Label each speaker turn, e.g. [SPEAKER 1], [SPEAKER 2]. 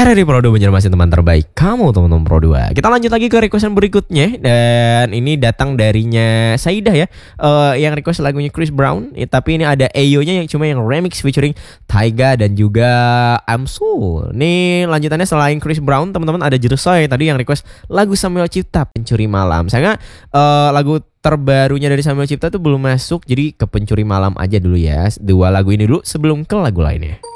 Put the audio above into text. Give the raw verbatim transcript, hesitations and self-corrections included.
[SPEAKER 1] R R I Pro dua Banjarmasin, teman terbaik kamu teman-teman Pro dua. Kita lanjut lagi ke requestan berikutnya. Dan ini datang darinya Saidah ya, uh, yang request lagunya Chris Brown ya, tapi ini ada Ayo-nya yang cuma yang remix featuring Taiga dan juga Amsul. Nih lanjutannya selain Chris Brown teman-teman ada Jerusoy tadi yang request lagu Samuel Cipta Pencuri Malam. Sayangnya uh, lagu terbarunya dari Samuel Cipta tuh belum masuk, jadi ke Pencuri Malam aja dulu ya. Dua lagu ini dulu sebelum ke lagu lainnya.